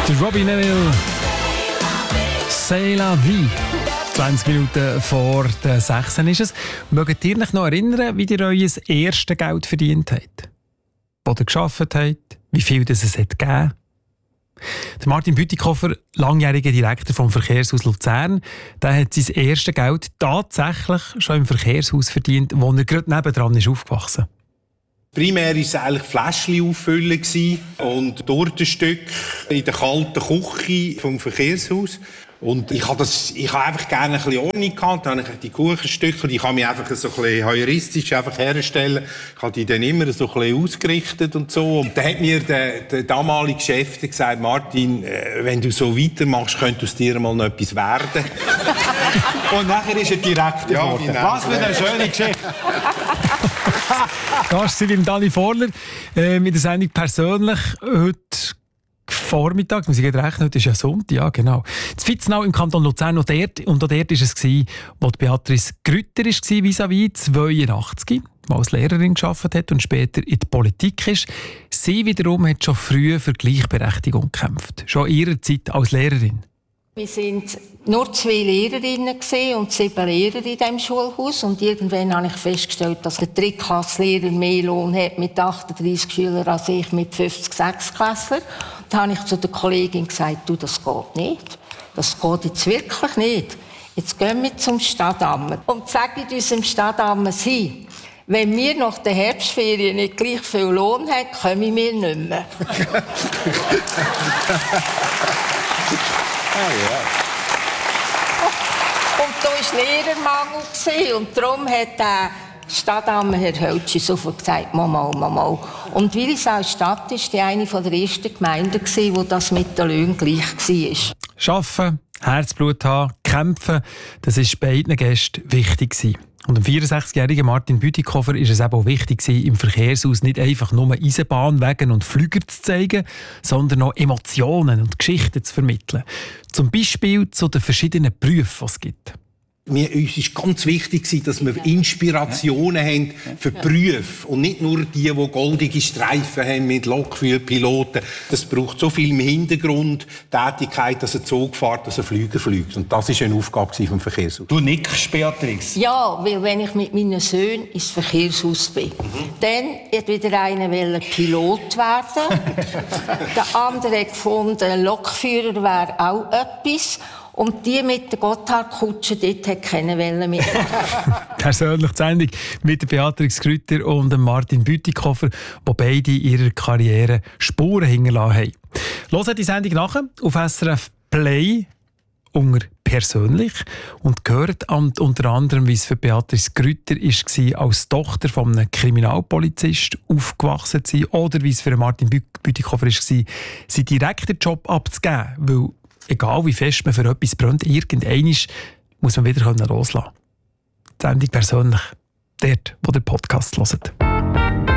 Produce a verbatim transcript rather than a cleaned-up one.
Der Robbie Neville. C'est la vie. zwanzig Minuten vor der sechs ist es. Mögt ihr euch noch erinnern, wie ihr euer erstes Geld verdient habt? Wo ihr gearbeitet habt? Wie viel das es hat gegeben? Der Martin Bütikofer, langjähriger Direktor vom Verkehrshaus Luzern, der hat sein erstes Geld tatsächlich schon im Verkehrshaus verdient, wo er gerade nebendran ist aufgewachsen. Primär war es eigentlich Fläschchen auffüllen und Tortenstück in der kalten Küche vom Verkehrshaus. Und ich habe das, ich habe einfach gerne ein bisschen Ordnung gehabt. Dann habe ich die Kuchenstücke, die kann mich einfach so ein bisschen heuristisch einfach herstellen. Ich habe die dann immer so ein bisschen ausgerichtet und so. Und dann hat mir der, der damalige Chef gesagt, Martin, wenn du so weitermachst, könnte aus dir mal noch etwas werden. Und nachher ist er Direktor ja, geworden. Was für eine schöne Geschichte. Gast sind Dani Vorler äh, mit der Sendung «Persönlich» heute Vormittag, muss ich rechnen, heute ist ja Sonntag, ja genau. Das Vitznau im Kanton Luzern und dort, und auch dort war es, wo Beatrice Grütter war, vis-à-vis zweiundachtzig, die als Lehrerin gearbeitet hat und später in die Politik ist. Sie wiederum hat schon früh für Gleichberechtigung gekämpft, schon in ihrer Zeit als Lehrerin. Wir waren nur zwei Lehrerinnen und sieben Lehrer in diesem Schulhaus. Und irgendwann habe ich festgestellt, dass der Drittklasslehrer mehr Lohn hat mit achtunddreissig Schülern als ich mit fünfzig Sechsklässlern. Da habe ich zu der Kollegin gesagt, du, das geht nicht. Das geht jetzt wirklich nicht. Jetzt gehen wir zum Stadtamt und sagen unserem Stadtamt, sie, wenn wir nach der Herbstferien nicht gleich viel Lohn haben, kommen wir nicht mehr. Ah, ja. Und da war Lehrermangel und darum hat der Stadtamt Herr Höltschi sofort gesagt, Mama, Mama. Und Willisau Stadt war die eine der ersten Gemeinden, wo das mit den Löhnen gleich war. Arbeiten, Herzblut haben, kämpfen, das war beiden Gästen wichtig. Und dem vierundsechzigjährigen Martin Bütikofer ist es eben auch wichtig, im Verkehrshaus nicht einfach nur Eisenbahnwegen und Flüger zu zeigen, sondern auch Emotionen und Geschichten zu vermitteln. Zum Beispiel zu den verschiedenen Berufen, die es gibt. Mir, uns ist ganz wichtig, dass wir Inspirationen ja. haben für Berufe und nicht nur die, die goldige Streifen haben mit Lokführpiloten. Das braucht so viel im Hintergrund Tätigkeit, dass ein Zug fährt, dass ein Flüger fliegt. Und das war eine Aufgabe vom Verkehrshaus. Du nickst, Beatrice. Ja, weil wenn ich mit meinen Söhnen ins Verkehrshaus bin, mhm. dann hat wieder einer Pilot werden. Der andere hat gefunden, Lokführer wäre auch etwas. Und die mit der Gotthardkutsche, dort hat keine Welle mehr. Persönlich die Sendung mit der Beatrice Grütter und dem Martin Bütikofer, die beide in ihrer Karriere Spuren hinterlassen haben. Hört die Sendung nachher auf S R F Play unter «Persönlich» und gehört unter anderem, wie es für Beatrice Grütter war, als Tochter von einem Kriminalpolizist aufgewachsen zu sein, oder wie es für Martin Bütikofer war, seinen direkten Job abzugeben, weil egal wie fest man für etwas brennt, irgendwann muss man wieder loslassen können. Die Sendung «Persönlich», dort, wo der Podcast hört.